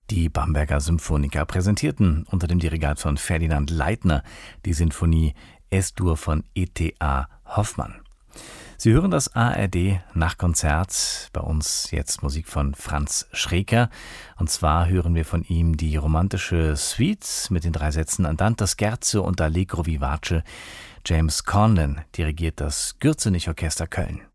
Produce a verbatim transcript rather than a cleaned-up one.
Die Bamberger Symphoniker präsentierten unter dem Dirigat von Ferdinand Leitner die Sinfonie Es-Dur von E T A Hoffmann. Sie hören das A R D Nachtkonzert, bei uns jetzt Musik von Franz Schreker. Und zwar hören wir von ihm die romantische Suite mit den drei Sätzen Andante Scherzo und Allegro vivace. James Conlon dirigiert das Gürzenich Orchester Köln.